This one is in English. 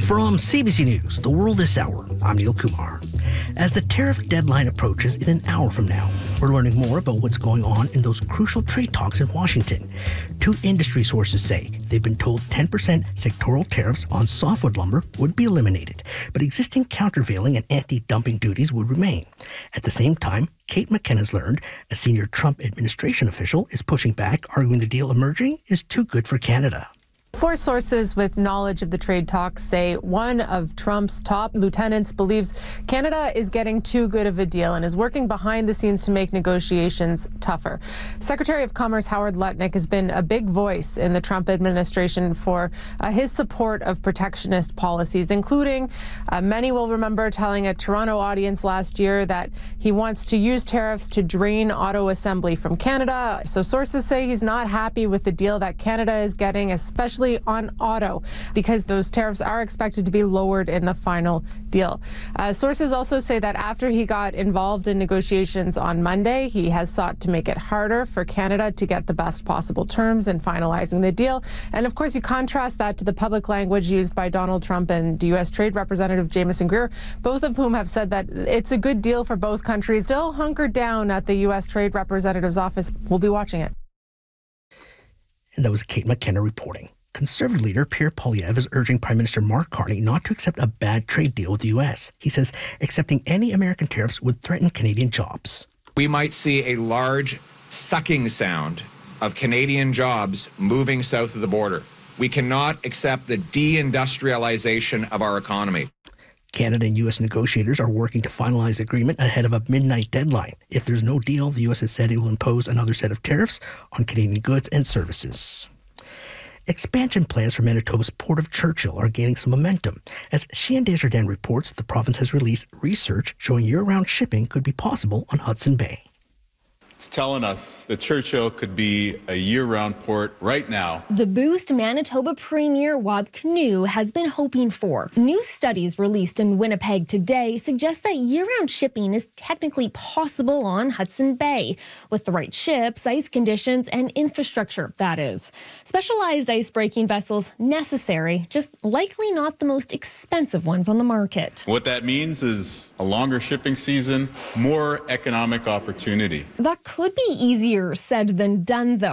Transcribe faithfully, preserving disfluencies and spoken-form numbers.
From C B C News, The World This Hour, I'm Neil Kumar. As the tariff deadline approaches in an hour from now, we're learning more about what's going on in those crucial trade talks in Washington. Two industry sources say they've been told ten percent sectoral tariffs on softwood lumber would be eliminated, but existing countervailing and anti-dumping duties would remain. At the same time, Kate McKenna's learned a senior Trump administration official is pushing back, arguing the deal emerging is too good for Canada. Four sources with knowledge of the trade talks say one of Trump's top lieutenants believes Canada is getting too good of a deal and is working behind the scenes to make negotiations tougher. Secretary of Commerce Howard Lutnick has been a big voice in the Trump administration for uh, his support of protectionist policies, including, uh, many will remember, telling a Toronto audience last year that he wants to use tariffs to drain auto assembly from Canada. So sources say he's not happy with the deal that Canada is getting, especially on auto, because those tariffs are expected to be lowered in the final deal. Uh, sources also say that after he got involved in negotiations on Monday, he has sought to make it harder for Canada to get the best possible terms in finalizing the deal. And of course, you contrast that to the public language used by Donald Trump and U S Trade Representative Jamieson Greer, both of whom have said that it's a good deal for both countries. Still hunkered down at the U S Trade Representative's office. We'll be watching it. And that was Kate McKenna reporting. Conservative leader Pierre Poilievre is urging Prime Minister Mark Carney not to accept a bad trade deal with the U S. He says accepting any American tariffs would threaten Canadian jobs. We might see a large sucking sound of Canadian jobs moving south of the border. We cannot accept the deindustrialization of our economy. Canada and U S negotiators are working to finalize agreement ahead of a midnight deadline. If there's no deal, the U S has said it will impose another set of tariffs on Canadian goods and services. Expansion plans for Manitoba's Port of Churchill are gaining some momentum. As Chien Desjardins reports, the province has released research showing year-round shipping could be possible on Hudson Bay. It's telling us that Churchill could be a year-round port right now. The boost Manitoba Premier Wab Kinew has been hoping for. New studies released in Winnipeg today suggest that year-round shipping is technically possible on Hudson Bay, with the right ships, ice conditions, and infrastructure, that is. Specialized ice-breaking vessels necessary, just likely not the most expensive ones on the market. What that means is a longer shipping season, more economic opportunity. That could be easier said than done, though.